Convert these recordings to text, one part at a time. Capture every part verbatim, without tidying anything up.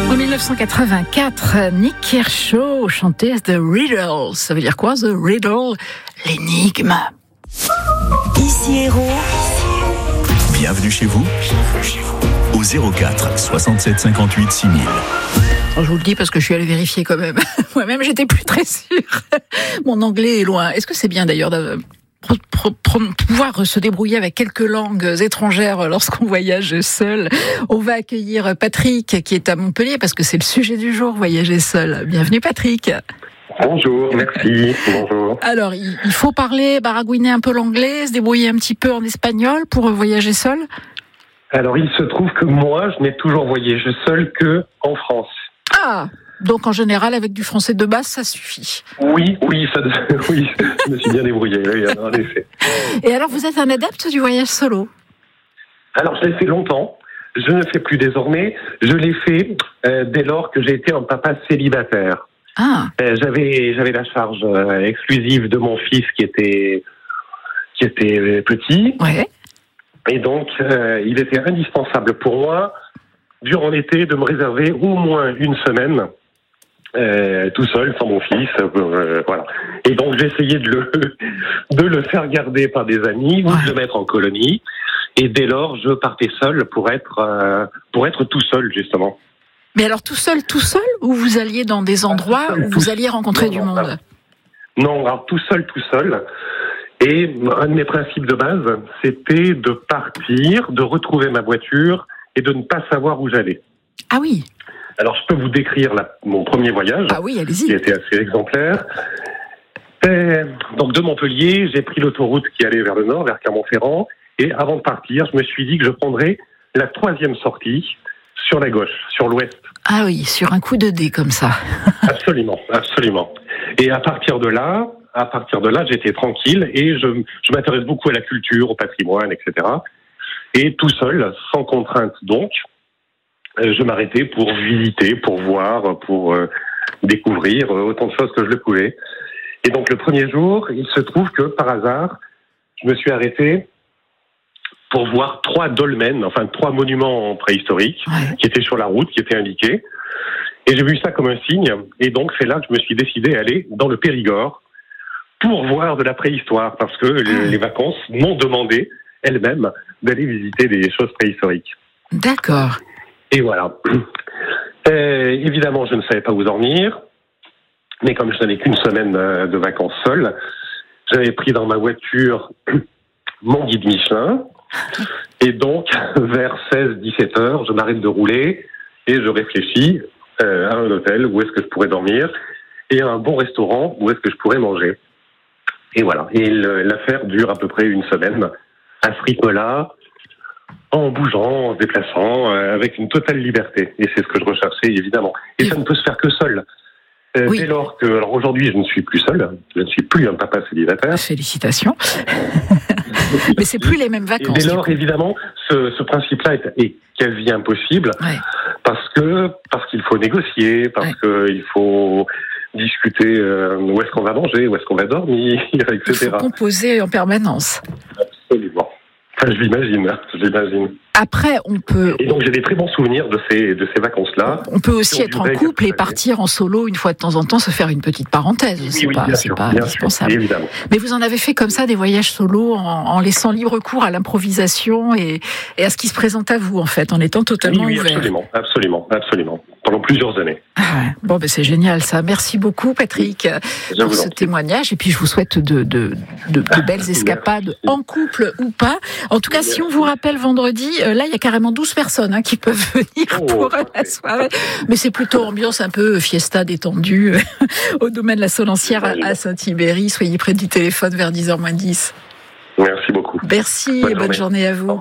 En dix-neuf cent quatre-vingt-quatre, Nick Kershaw chantait The Riddle. Ça veut dire quoi, The Riddle? L'énigme. Ici Héros. Bienvenue chez vous. Bienvenue chez vous. Au zéro quatre soixante-sept cinquante-huit six mille. Je vous le dis parce que je suis allée vérifier quand même. Moi-même, j'étais plus très sûre. Mon anglais est loin. Est-ce que c'est bien d'ailleurs de pouvoir se débrouiller avec quelques langues étrangères lorsqu'on voyage seul? On va accueillir Patrick qui est à Montpellier parce que c'est le sujet du jour, voyager seul. Bienvenue Patrick. Bonjour, merci. Bonjour. Alors, il faut parler, baragouiner un peu l'anglais, se débrouiller un petit peu en espagnol pour voyager seul? Alors, il se trouve que moi, je n'ai toujours voyagé seul que en France. Ah, donc en général, avec du français de base, ça suffit. Oui, oui, ça, oui, je me suis bien débrouillé, oui, en effet. Et alors, vous êtes un adepte du voyage solo? Alors, je l'ai fait longtemps. Je ne le fais plus désormais. Je l'ai fait euh, dès lors que j'ai été un papa célibataire. Ah. Euh, j'avais, j'avais la charge euh, exclusive de mon fils qui était, qui était euh, petit. Ouais. Et donc, euh, il était indispensable pour moi, durant l'été, de me réserver au moins une semaine euh, tout seul, sans mon fils. Euh, voilà. Et donc, j'essayais de le, de le faire garder par des amis ou de le mettre en colonie. Et dès lors, je partais seul pour être, euh, pour être tout seul, justement. Mais alors, tout seul, tout seul, ou vous alliez dans des endroits où vous alliez rencontrer du monde? Non, alors tout seul, tout seul. Et un de mes principes de base, c'était de partir, de retrouver ma voiture et de ne pas savoir où j'allais. Ah oui. Alors, je peux vous décrire la, mon premier voyage. Ah oui, allez-y. Qui était assez exemplaire. Et donc, de Montpellier, j'ai pris l'autoroute qui allait vers le nord, vers Clermont-Ferrand. Et avant de partir, je me suis dit que je prendrais la troisième sortie sur la gauche, sur l'ouest. Ah oui, sur un coup de dé comme ça. Absolument, absolument. Et à partir de là, à partir de là, j'étais tranquille et je, je m'intéresse beaucoup à la culture, au patrimoine, et cetera. Et tout seul, sans contrainte donc, je m'arrêtais pour visiter, pour voir, pour euh, découvrir autant de choses que je le pouvais. Et donc le premier jour, il se trouve que par hasard, je me suis arrêté pour voir trois dolmens, enfin trois monuments préhistoriques, ouais, qui étaient sur la route, qui étaient indiqués. Et j'ai vu ça comme un signe. Et donc c'est là que je me suis décidé à aller dans le Périgord pour voir de la préhistoire, parce que les, les vacances m'ont demandé elles-mêmes d'aller visiter des choses préhistoriques. D'accord. Et voilà. Et évidemment, je ne savais pas où dormir, mais comme je n'avais qu'une semaine de vacances seul, j'avais pris dans ma voiture mon guide Michelin. Et donc, vers seize à dix-sept heures, je m'arrête de rouler et je réfléchis euh, à un hôtel où est-ce que je pourrais dormir et à un bon restaurant où est-ce que je pourrais manger. Et voilà. Et l'affaire dure à peu près une semaine à ce rythme-là, en bougeant, en se déplaçant, euh, avec une totale liberté. Et c'est ce que je recherchais, évidemment. Et ça ne peut se faire que seul. Euh, oui. Dès lors que, alors aujourd'hui, je ne suis plus seul, je ne suis plus un papa célibataire. Félicitations. Mais c'est plus les mêmes vacances. Et dès lors, évidemment, ce, ce principe-là est, est quasi impossible, ouais, parce que parce qu'il faut négocier, parce ouais, qu'il faut discuter euh, où est-ce qu'on va manger, où est-ce qu'on va dormir, et cetera. Il faut composer en permanence. Absolument. Enfin, je l'imagine, je l'imagine. Après, on peut... Et donc, j'ai des très bons souvenirs de ces, de ces vacances-là. On peut aussi être en couple et partir en solo une fois de temps en temps, se faire une petite parenthèse. Oui, c'est oui, pas, bien c'est sûr, pas bien indispensable. sûr, évidemment. Mais vous en avez fait comme ça des voyages solo en, en laissant libre cours à l'improvisation et, et à ce qui se présente à vous, en fait, en étant totalement oui, oui, ouvert. Absolument, absolument, absolument. Pendant plusieurs années. Ah ouais. Bon, ben c'est génial ça. Merci beaucoup, Patrick, je pour ce témoignage. Et puis, je vous souhaite de, de, de, de belles escapades en couple ou pas. En tout cas, si on vous rappelle vendredi, là, il y a carrément douze personnes hein, qui peuvent venir oh, pour parfait. La soirée. Mais c'est plutôt ambiance un peu fiesta détendue au domaine de la Solancière à Saint-Ibéry. Soyez près du téléphone vers dix heures moins dix. Merci beaucoup. Merci bonne et bonne journée, journée à vous.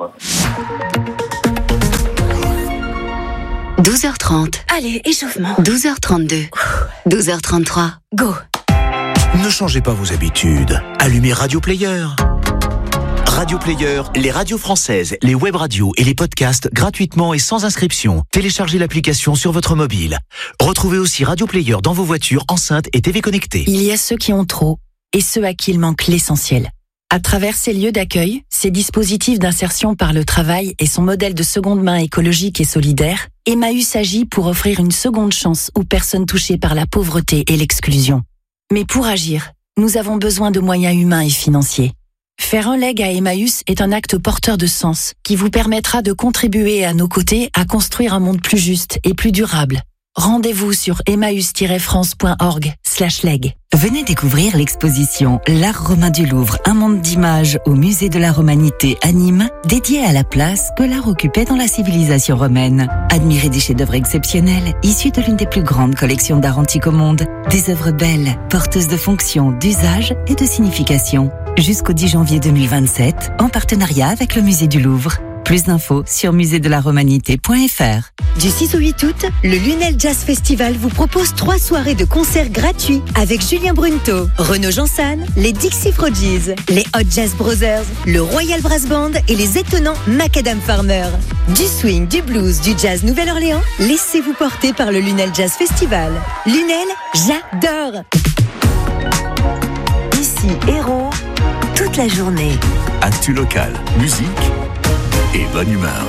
douze heures trente. Allez, échauffement. douze heures trente-deux. douze heures trente-trois. Go. Ne changez pas vos habitudes. Allumez Radio Player. Radio Player, les radios françaises, les web radios et les podcasts gratuitement et sans inscription. Téléchargez l'application sur votre mobile. Retrouvez aussi Radio Player dans vos voitures, enceintes et T V connectées. Il y a ceux qui ont trop et ceux à qui il manque l'essentiel. À travers ces lieux d'accueil, ces dispositifs d'insertion par le travail et son modèle de seconde main écologique et solidaire, Emmaüs agit pour offrir une seconde chance aux personnes touchées par la pauvreté et l'exclusion. Mais pour agir, nous avons besoin de moyens humains et financiers. Faire un leg à Emmaüs est un acte porteur de sens qui vous permettra de contribuer à nos côtés à construire un monde plus juste et plus durable. Rendez-vous sur emmaüs-france.org slash leg. Venez découvrir l'exposition L'Art romain du Louvre, un monde d'images au musée de la Romanité à Nîmes, dédié à la place que l'art occupait dans la civilisation romaine. Admirez des chefs-d'œuvre exceptionnels, issus de l'une des plus grandes collections d'art antique au monde. Des œuvres belles, porteuses de fonctions, d'usage et de signification. Jusqu'au dix janvier deux mille vingt-sept, en partenariat avec le musée du Louvre. Plus d'infos sur musée de la romanité point f r. Du six au huit août, le Lunel Jazz Festival vous propose trois soirées de concerts gratuits avec Julien Brunto, Renaud Jansan, les Dixie Frogies, les Hot Jazz Brothers, le Royal Brass Band et les étonnants Macadam Farmer. Du swing, du blues, du jazz Nouvelle-Orléans, laissez-vous porter par le Lunel Jazz Festival. Lunel, j'adore! Ici Héros, toute la journée. Actu local, musique et bonne humeur.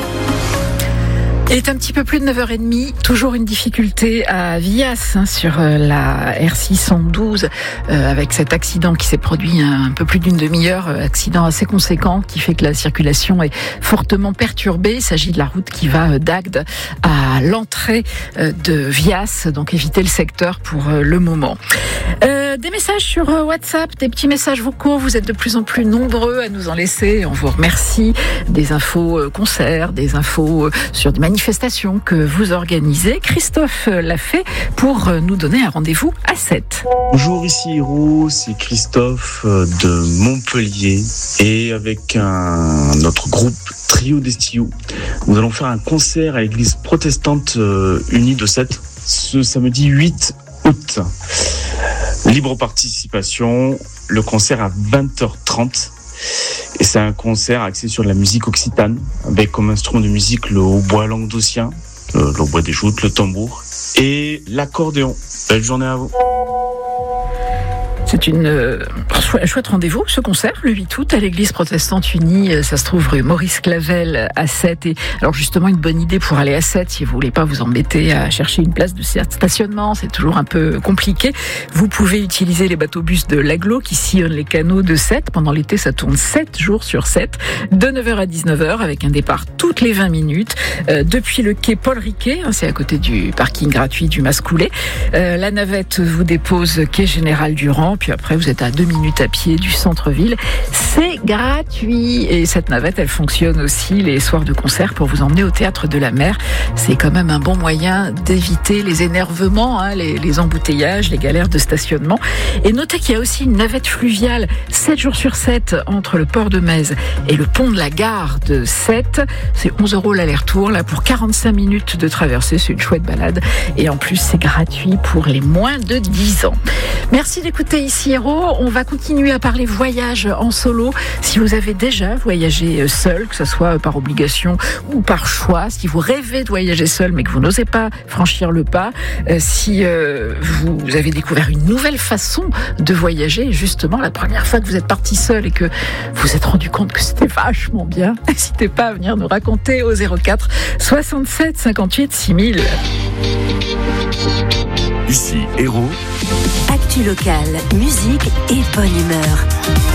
Il est un petit peu plus de neuf heures trente, toujours une difficulté à Vias hein, sur euh, la R six cent douze euh, avec cet accident qui s'est produit un, un peu plus d'une demi-heure, euh, accident assez conséquent qui fait que la circulation est fortement perturbée. Il s'agit de la route qui va euh, d'Agde à l'entrée euh, de Vias, donc évitez le secteur pour euh, le moment. Euh, des messages sur euh, WhatsApp, des petits messages vocaux, vous êtes de plus en plus nombreux à nous en laisser, on vous remercie. Des infos euh, concerts, des infos euh, sur des manifestations que vous organisez. Christophe l'a fait pour nous donner un rendez-vous à sept. Bonjour, ici Héros, c'est Christophe de Montpellier et avec un, notre groupe Trio d'Estiu, nous allons faire un concert à l'église protestante unie de Sète ce samedi huit août. Libre participation, le concert à vingt heures trente. Et c'est un concert axé sur la musique occitane, avec comme instrument de musique le hautbois languedocien, le, le hautbois des joutes, le tambour et l'accordéon. Belle journée à vous. C'est une euh, un chouette rendez-vous, ce concert, le huit août, à l'église protestante unie. Ça se trouve rue Maurice Clavel à Sète. Et alors justement, une bonne idée pour aller à Sète, si vous voulez pas vous embêter à chercher une place de stationnement, c'est toujours un peu compliqué. Vous pouvez utiliser les bateaux-bus de l'Aglo qui sillonnent les canaux de Sète. Pendant l'été, ça tourne sept jours sur sept, de neuf heures à dix-neuf heures, avec un départ toutes les vingt minutes, euh, depuis le quai Paul Riquet, hein, c'est à côté du parking gratuit du Mascoulet. Euh, la navette vous dépose quai Général Durand, puis après vous êtes à deux minutes à pied du centre-ville. C'est gratuit et cette navette, elle fonctionne aussi les soirs de concert pour vous emmener au Théâtre de la Mer. C'est quand même un bon moyen d'éviter les énervements, hein, les, les embouteillages, les galères de stationnement. Et notez qu'il y a aussi une navette fluviale sept jours sur sept entre le port de Metz et le pont de la gare de Sète. C'est onze euros l'aller-retour là pour quarante-cinq minutes de traversée. C'est une chouette balade et en plus c'est gratuit pour les moins de dix ans. Merci d'écouter Ici Héros. On va continuer à parler voyage en solo. Si vous avez déjà voyagé seul, que ce soit par obligation ou par choix, si vous rêvez de voyager seul mais que vous n'osez pas franchir le pas, euh, si euh, vous avez découvert une nouvelle façon de voyager, justement la première fois que vous êtes parti seul et que vous vous êtes rendu compte que c'était vachement bien, n'hésitez pas à venir nous raconter au zéro quatre soixante-sept cinquante-huit six mille. Ici Héros. Actu local, musique et bonne humeur.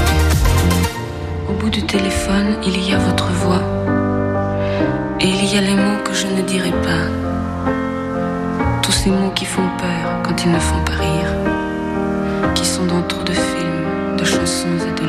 Au bout du téléphone, il y a votre voix. Et il y a les mots que je ne dirai pas. Tous ces mots qui font peur quand ils ne font pas rire. Qui sont dans trop de films, de chansons et de